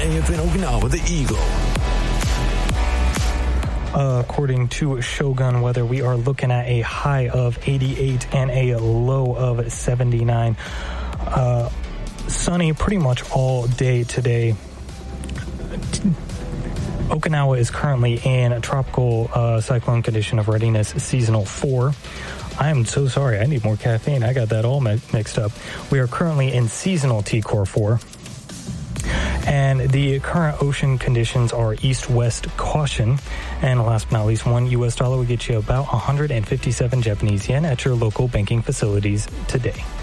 AFN Okinawa, the Eagle. According to Shogun Weather, we are looking at a high of 88 and a low of 79. Sunny pretty much all day today. Okinawa is currently in a tropical cyclone condition of readiness seasonal 4. I am so sorry. I need more caffeine. I got that all mixed up. We are currently in seasonal T-Core 4. And the current ocean conditions are east-west caution. And last but not least, $1 US will get you about 157 Japanese yen at your local banking facilities today.